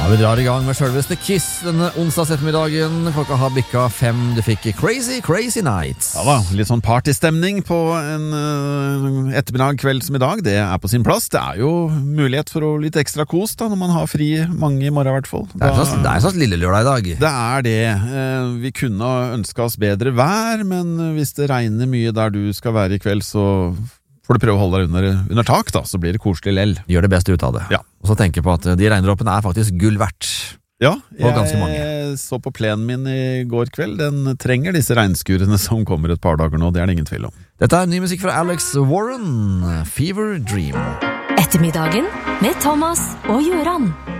Vi drar I gang med selveste Kiss denne onsdags ettermiddagen. Klokka har bikket 5. Du fikk Crazy, Crazy Nights. Ja da, litt sånn partystemning på en ettermiddag kveld som I dag. Det på sin plass. Det jo mulighet for litt ekstra kos da, når man har fri mange I morgen I hvert fall. Det en slags lille lørdag I dag. Det det. Vi kunne ønske oss bedre vær, men hvis det regner mye der du skal være I kveld, så får du prøve å holde deg under tak da, så blir det koselig lell. Gjør det beste ut av det. Ja. Og så tenker jeg på at de regndråpene faktisk gull verdt. Ja, ganske mange. Så på plenen min I går kveld. Den trenger disse regnskurene som kommer et par dager nå, det det ingen tvil om. Dette ny musikk fra Alex Warren, Fever Dream. Ettermiddagen med Thomas og Göran.